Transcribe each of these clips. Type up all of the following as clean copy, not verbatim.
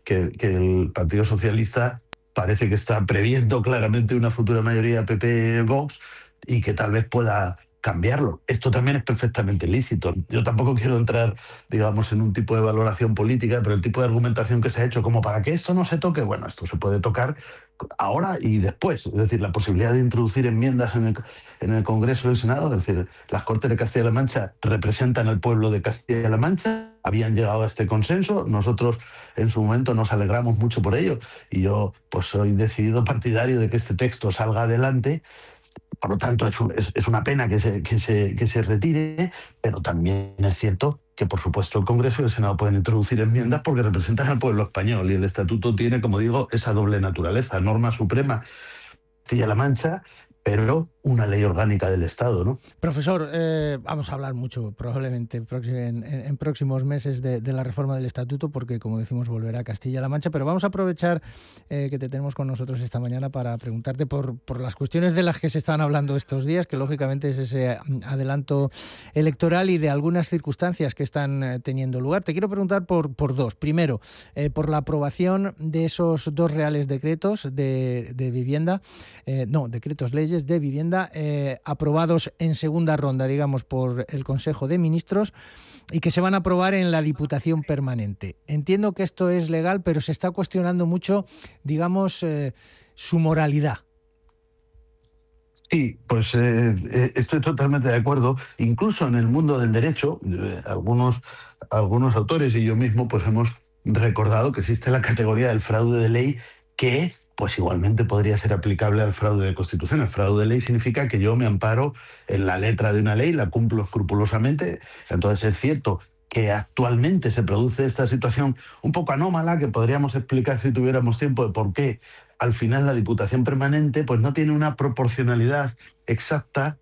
que el Partido Socialista parece que está previendo claramente una futura mayoría PP-Vox y que tal vez pueda cambiarlo. Esto también es perfectamente lícito. Yo tampoco quiero entrar, digamos, en un tipo de valoración política, pero el tipo de argumentación que se ha hecho como para que esto no se toque, bueno, esto se puede tocar ahora y después. Es decir, la posibilidad de introducir enmiendas en el Congreso y el Senado, es decir, las Cortes de Castilla-La Mancha representan al pueblo de Castilla-La Mancha, habían llegado a este consenso, nosotros en su momento nos alegramos mucho por ello y yo pues soy decidido partidario de que este texto salga adelante. Por lo tanto, es una pena que se retire, pero también es cierto que, por supuesto, el Congreso y el Senado pueden introducir enmiendas porque representan al pueblo español y el Estatuto tiene, como digo, esa doble naturaleza, norma suprema Castilla-La Mancha, pero una ley orgánica del Estado, ¿no? Profesor, vamos a hablar mucho probablemente en próximos meses de la reforma del Estatuto porque, como decimos, volverá a Castilla-La Mancha, pero vamos a aprovechar que te tenemos con nosotros esta mañana para preguntarte por las cuestiones de las que se están hablando estos días, que lógicamente es ese adelanto electoral y de algunas circunstancias que están teniendo lugar. Te quiero preguntar por dos. Primero, por la aprobación de esos dos reales decretos de vivienda, decretos leyes de vivienda aprobados en segunda ronda, digamos, por el Consejo de Ministros y que se van a aprobar en la Diputación Permanente. Entiendo que esto es legal, pero se está cuestionando mucho, digamos, su moralidad. Sí, pues estoy totalmente de acuerdo. Incluso en el mundo del derecho, algunos autores y yo mismo pues hemos recordado que existe la categoría del fraude de ley que pues igualmente podría ser aplicable al fraude de Constitución. El fraude de ley significa que yo me amparo en la letra de una ley, la cumplo escrupulosamente. Entonces es cierto que actualmente se produce esta situación un poco anómala, que podríamos explicar si tuviéramos tiempo de por qué al final la Diputación Permanente pues no tiene una proporcionalidad exacta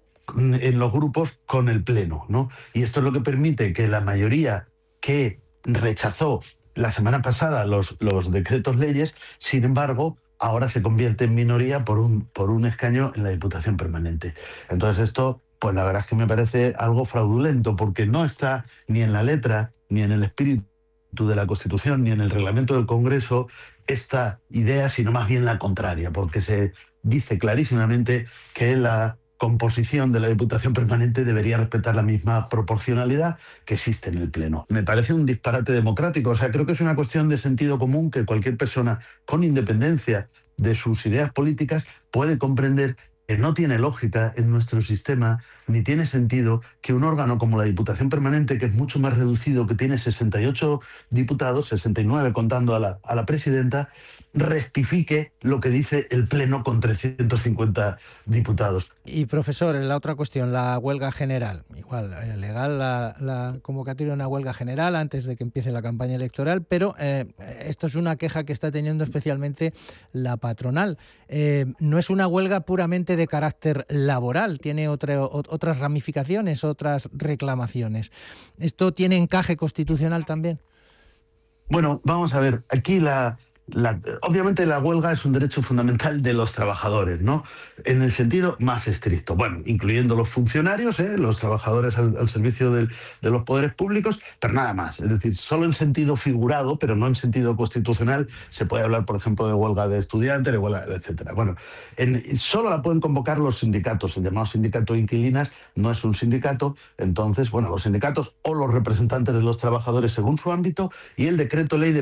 en los grupos con el Pleno, ¿no? Y esto es lo que permite que la mayoría que rechazó la semana pasada los decretos leyes, sin embargo, ahora se convierte en minoría por un escaño en la Diputación Permanente. Entonces esto, pues la verdad es que me parece algo fraudulento, porque no está ni en la letra, ni en el espíritu de la Constitución, ni en el reglamento del Congreso esta idea, sino más bien la contraria, porque se dice clarísimamente que la composición de la Diputación Permanente debería respetar la misma proporcionalidad que existe en el Pleno. Me parece un disparate democrático, o sea, creo que es una cuestión de sentido común que cualquier persona, con independencia de sus ideas políticas, puede comprender que no tiene lógica en nuestro sistema, ni tiene sentido que un órgano como la Diputación Permanente, que es mucho más reducido, que tiene 68 diputados, 69 contando a la presidenta, rectifique lo que dice el Pleno con 350 diputados. Y profesor, la otra cuestión, la huelga general. Igual, legal la convocatoria de una huelga general antes de que empiece la campaña electoral, pero esto es una queja que está teniendo especialmente la patronal. No es una huelga puramente de carácter laboral, tiene otras ramificaciones, otras reclamaciones. ¿Esto tiene encaje constitucional también? Bueno, vamos a ver, aquí obviamente la huelga es un derecho fundamental de los trabajadores, ¿no? En el sentido más estricto, bueno, incluyendo los funcionarios, los trabajadores al servicio de los poderes públicos, pero nada más. Es decir, solo en sentido figurado, pero no en sentido constitucional, se puede hablar, por ejemplo, de huelga de estudiantes, de huelga, etcétera. Bueno, solo la pueden convocar los sindicatos. El llamado sindicato de inquilinas no es un sindicato, entonces, bueno, los sindicatos o los representantes de los trabajadores según su ámbito, y el decreto ley de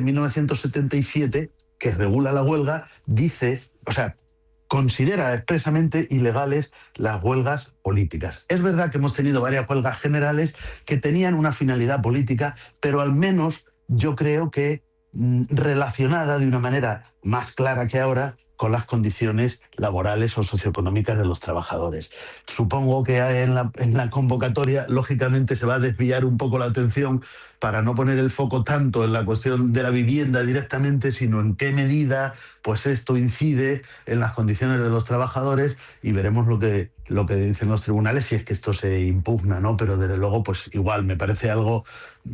1977 que regula la huelga, dice, o sea, considera expresamente ilegales las huelgas políticas. Es verdad que hemos tenido varias huelgas generales que tenían una finalidad política, pero al menos yo creo que relacionada de una manera más clara que ahora con las condiciones laborales o socioeconómicas de los trabajadores. Supongo que en la convocatoria, lógicamente, se va a desviar un poco la atención para no poner el foco tanto en la cuestión de la vivienda directamente, sino en qué medida pues esto incide en las condiciones de los trabajadores, y veremos lo que dicen los tribunales si es que esto se impugna, ¿no? Pero desde luego, pues igual me parece algo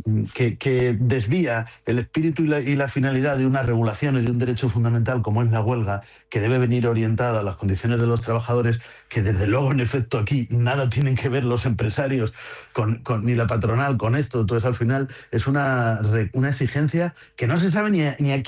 que desvía el espíritu y la finalidad de una regulación y de un derecho fundamental como es la huelga, que debe venir orientada a las condiciones de los trabajadores, que desde luego, en efecto, aquí nada tienen que ver los empresarios ni la patronal con esto. Entonces, al final, es una exigencia que no se sabe ni a